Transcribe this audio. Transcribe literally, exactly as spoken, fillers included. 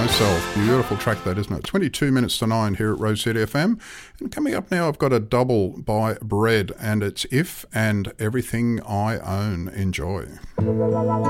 Myself. Beautiful track that, isn't it? twenty-two minutes to nine here at Rosehead F M. And coming up now, I've got a double by Bread, and it's If and Everything I Own. Enjoy.